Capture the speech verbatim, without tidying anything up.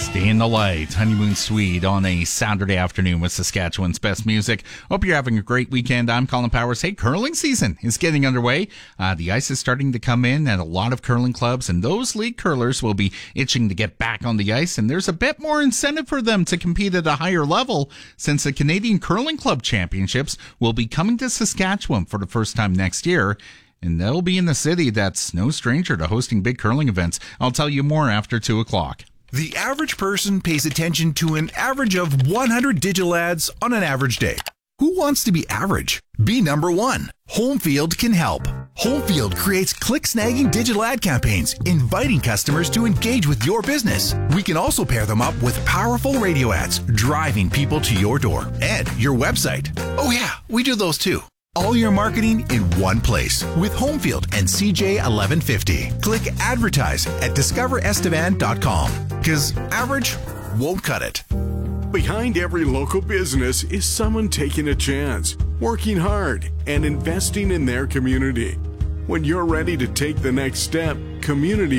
Stay in the light, Honeymoon Suite on a Saturday afternoon with Saskatchewan's best music. Hope you're having a great weekend. I'm Colin Powers. Hey, curling season is getting underway. Uh, the ice is starting to come in at a lot of curling clubs, and those league curlers will be itching to get back on the ice, and there's a bit more incentive for them to compete at a higher level since the Canadian Curling Club Championships will be coming to Saskatchewan for the first time next year. And they'll be in the city that's no stranger to hosting big curling events. I'll tell you more after two o'clock. The average person pays attention to an average of one hundred digital ads on an average day. Who wants to be average? Be number one. Homefield can help. Homefield creates click-snagging digital ad campaigns, inviting customers to engage with your business. We can also pair them up with powerful radio ads, driving people to your door and your website. Oh yeah, we do those too. All your marketing in one place with Homefield and C J eleven fifty. Click advertise at discover estevan dot com because average won't cut it. Behind every local business is someone taking a chance, working hard, and investing in their community. When you're ready to take the next step, community